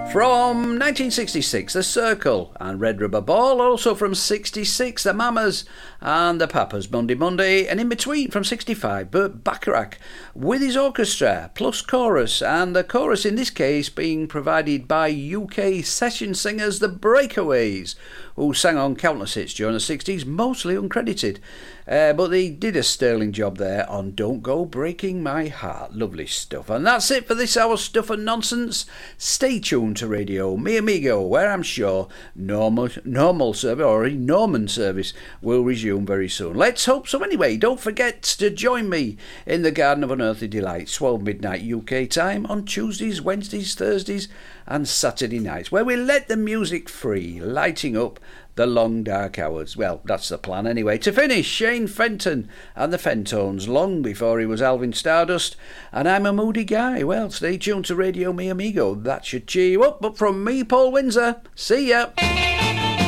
From 1966, The Circle and Red Rubber Ball. Also from 66, The Mamas and The Papas, Monday Monday. And in between, from 65, Burt Bacharach with his orchestra, plus chorus. And the chorus in this case being provided by UK session singers The Breakaways, who sang on countless hits during the 60s, mostly uncredited. But they did a sterling job there on Don't Go Breaking My Heart. Lovely stuff. And that's it for this hour's Stuff and Nonsense. Stay tuned to Radio Mi Amigo, where I'm sure normal service, or Norman service, will resume very soon. Let's hope so anyway. Don't forget to join me in the Garden of Unearthly Delights, 12 midnight UK time, on Tuesdays, Wednesdays, Thursdays and Saturday nights, where we let the music free, lighting up the long dark hours. Well, that's the plan anyway. To finish, Shane Fenton and the Fentones, long before he was Alvin Stardust, and I'm a moody guy. Well, stay tuned to Radio Mi Amigo. That should cheer you up. But from me, Paul Windsor, see ya.